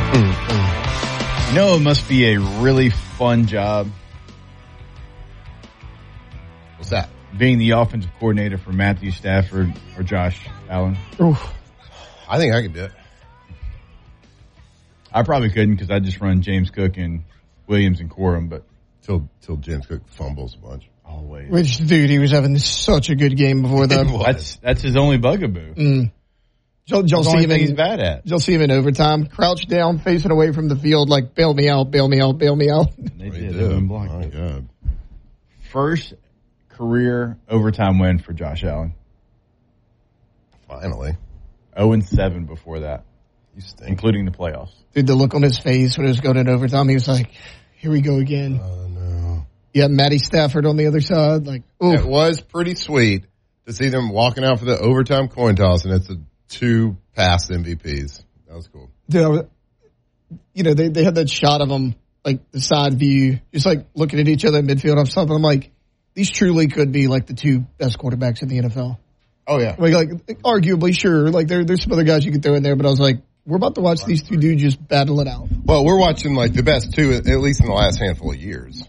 You know, it must be a really fun job. What's that? Being the offensive coordinator for Matthew Stafford or Josh Allen. Oof. I think I could do it. I probably couldn't because I just run James Cook and Williams and Corum, but Till James Cook fumbles a bunch. always. Which, dude, he was having such a good game before that. That's his only bugaboo. You'll That's the see only him thing he's in, bad at. you'll see him in overtime, crouched down, facing away from the field, like, bail me out, bail me out, bail me out. And they He did. did. They wouldn't block My it. God. First career overtime win for Josh Allen. Finally. 0-7 before that, You stink. including the playoffs. Dude, the look on his face when it was going in overtime, he was like, here we go again. Oh, no. Yeah, Matty Stafford on the other side. Like, ooh. It was pretty sweet to see them walking out for the overtime coin toss, and it's the 2 past MVPs. That was cool. Dude, they had that shot of them, like the side view, just like looking at each other in midfield or something. I'm like, these truly could be like the 2 best quarterbacks in the NFL. Oh, yeah. Like arguably, sure. Like there's some other guys you could throw in there, but I was like, we're about to watch these 2 dudes just battle it out. Well, we're watching like the best 2, at least in the last handful of years.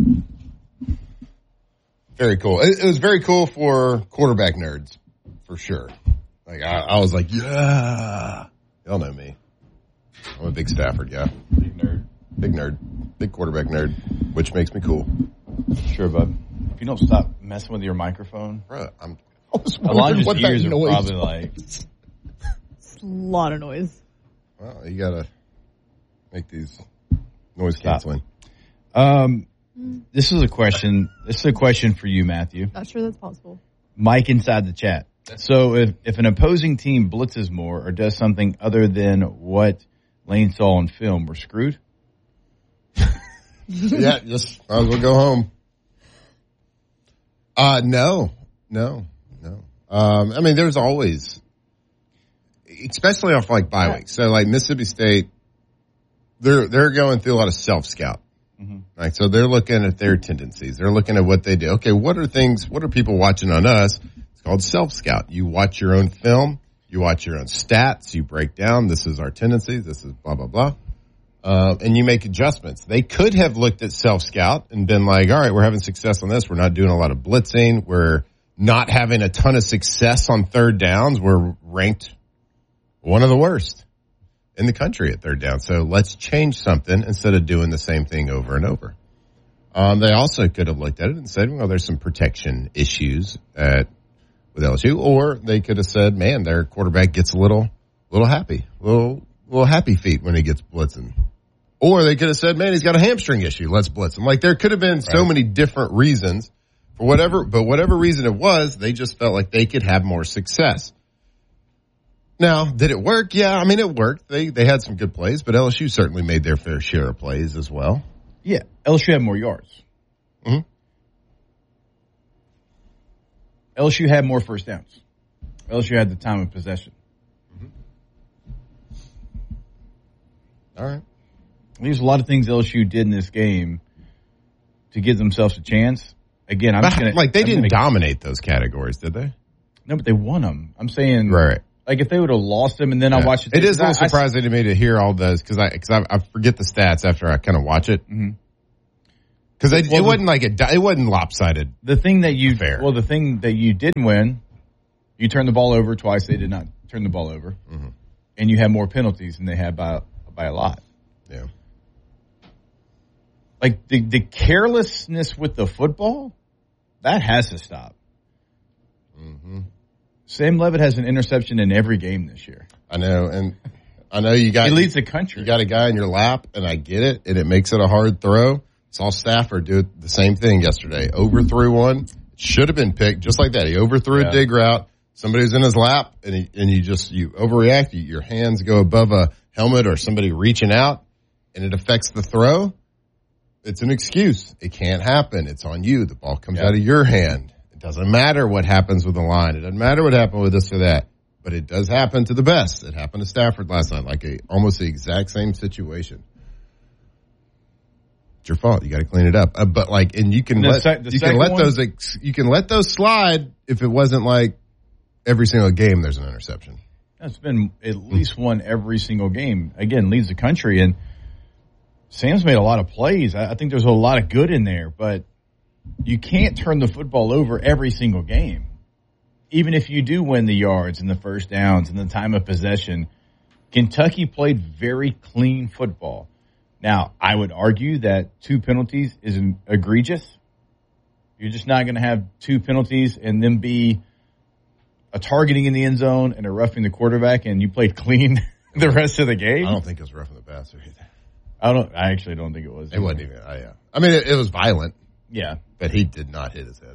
Very cool. It was very cool for quarterback nerds, for sure. Like I was like, yeah. Y'all know me. I'm a big Stafford guy. Big nerd. Big nerd. Big quarterback nerd, which makes me cool. Sure, bud. If you don't stop messing with your microphone, Bro, I'm I was wondering Alondra's what that ears are noise probably was. like, A lot of noise. well, you gotta make these noise canceling. This is a question. This is a question for you, Matthew. Not sure that's possible. Mike inside the chat. So if an opposing team blitzes more or does something other than what Lane saw on film, we're screwed? Yeah, just might as well go home. No. I mean, there's always, especially off like bye weeks. So like Mississippi State, they're going through a lot of self-scout. Right, so they're looking at their tendencies. They're looking at what they do. Okay, what are people watching on us? It's called self-scout. You watch your own film. You watch your own stats. You break down, this is our tendencies. This is blah, blah, blah. And you make adjustments. They could have looked at self-scout and been like, all right, we're having success on this. We're not doing a lot of blitzing. We're not having a ton of success on third downs. We're ranked one of the worst in the country at third down. So let's change something instead of doing the same thing over and over. They also could have looked at it and said, well, there's some protection issues with LSU. Or they could have said, man, their quarterback gets a little happy, little happy feet when he gets blitzing. Or they could have said, man, he's got a hamstring issue. Let's blitz him. Like there could have been so many different reasons for whatever reason it was, they just felt like they could have more success. Now, did it work? Yeah, I mean, it worked. They had some good plays, but LSU certainly made their fair share of plays as well. Yeah, LSU had more yards. Mhm. LSU had more first downs. LSU had the time of possession. All right. There's a lot of things LSU did in this game to give themselves a chance. Again, I'm just gonna They didn't dominate those categories, did they? No, but they won them. I'm saying, Right. like if they would have lost them, and then I watched it. It is a little surprising to me to hear all those because I forget the stats after I kind of watch it. Because it wasn't like it wasn't lopsided. The thing that you Fair. the thing that you didn't win, you turned the ball over twice. They did not turn the ball over, and you had more penalties than they had by a lot. Yeah. Like the carelessness with the football, that has to stop. Sam Levitt has an interception in every game this year. I know, and I know you got He leads the country. You got a guy in your lap, and I get it, and it makes it a hard throw. Saw Stafford do the same thing yesterday. Overthrew one, should have been picked just like that. He overthrew a dig route. Somebody's in his lap, and you overreact. Your hands go above a helmet or somebody reaching out, and it affects the throw. It's an excuse. It can't happen. It's on you. The ball comes out of your hand. It doesn't matter what happens with the line. It doesn't matter what happened with this or that. But it does happen to the best. It happened to Stafford last night, like almost the exact same situation. It's your fault. You got to clean it up. But you can let those slide if it wasn't like every single game there's an interception. It's been at least one every single game. Again, leads the country, and Sam's made a lot of plays. I think there's a lot of good in there, but you can't turn the football over every single game. Even if you do win the yards and the first downs and the time of possession, Kentucky played very clean football. Now, I would argue that 2 penalties is egregious. You're just not going to have 2 penalties and then be a targeting in the end zone and a roughing the quarterback, and you played clean the rest of the game. I don't think it was roughing the passer either. I actually don't think it was. It wasn't even. Yeah. I mean, it was violent. Yeah, but he did not hit his head.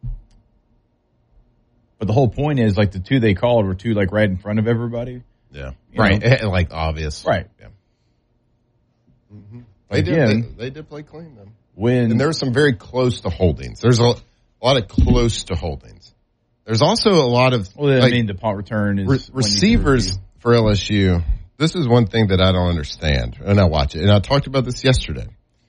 But the whole point is, like, the 2 they called were 2 like right in front of everybody. Yeah, you right. know? Like obvious. Right. Yeah. Mm-hmm. They did play clean then. And there were some very close to holdings. There's a lot of close to holdings. There's also a lot of the punt return is receivers for LSU. This is one thing that I don't understand, and I watch it. And I talked about this yesterday.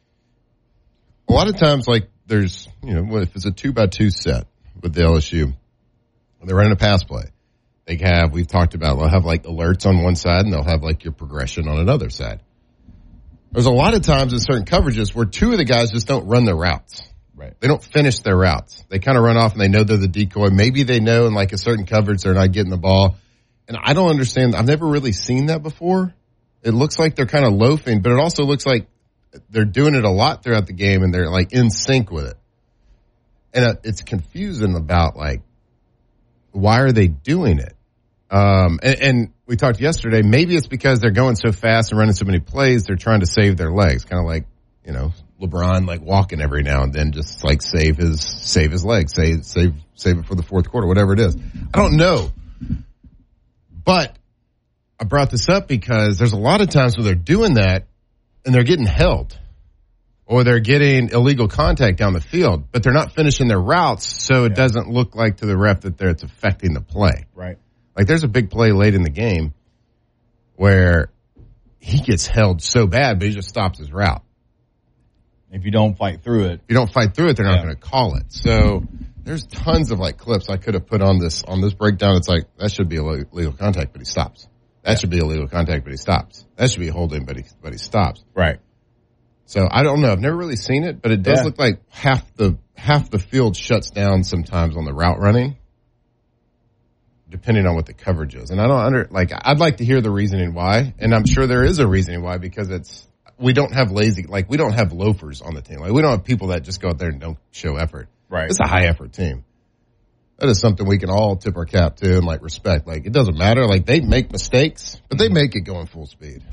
A lot of times, like there's if it's a 2x2 set with the LSU, and they're running a pass play. We've talked about they'll have like alerts on one side, and they'll have like your progression on another side. There's a lot of times in certain coverages where 2 of the guys just don't run their routes. Right. They don't finish their routes. They kind of run off and they know they're the decoy. Maybe they know in like a certain coverage they're not getting the ball. And I don't understand. I've never really seen that before. It looks like they're kind of loafing, but it also looks like they're doing it a lot throughout the game and they're like in sync with it. And it's confusing about like, why are they doing it? And we talked yesterday, maybe it's because they're going so fast and running so many plays, they're trying to save their legs. Kind of like, LeBron like walking every now and then, just like save his legs, save it for the fourth quarter, whatever it is. I don't know. But I brought this up because there's a lot of times where they're doing that and they're getting held or they're getting illegal contact down the field, but they're not finishing their routes, so it doesn't look like to the ref that it's affecting the play. Right. Like there's a big play late in the game where he gets held so bad, but he just stops his route. If you don't fight through it. If you don't fight through it, they're not going to call it. So there's tons of like clips I could have put on this breakdown. It's like, that should be illegal contact, but he stops. That should be illegal contact, but he stops. That should be a holding, but he stops. Right. So I don't know. I've never really seen it, but it does look like half the field shuts down sometimes on the route running, depending on what the coverage is. And I'd like to hear the reasoning why, and I'm sure there is a reasoning why, because we don't have we don't have loafers on the team. Like we don't have people that just go out there and don't show effort. Right. It's a high effort team. That is something we can all tip our cap to and like respect. Like it doesn't matter. Like they make mistakes, but they make it going full speed.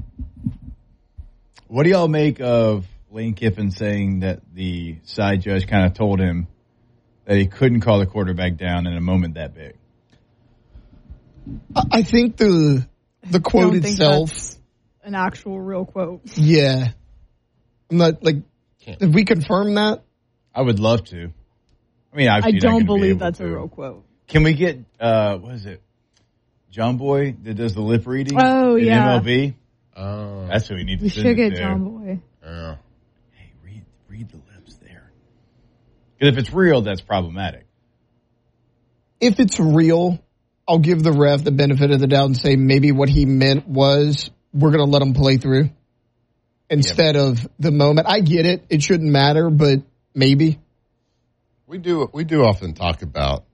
What do y'all make of Lane Kiffin saying that the side judge kind of told him that he couldn't call the quarterback down in a moment that big? I think the quote itself, that's an actual real quote. Yeah, I'm not like. Did we confirm that? I would love to. I mean, I don't believe that's a real quote. Can we get what is it? John Boy that does the lip reading? Oh in yeah, MLB. Oh, that's who we need to. We should get John Boy. Hey, read the lips there. Because if it's real, that's problematic. If it's real, I'll give the ref the benefit of the doubt and say maybe what he meant was we're going to let him play through instead of the moment. I get it. It shouldn't matter, but maybe. We do often talk about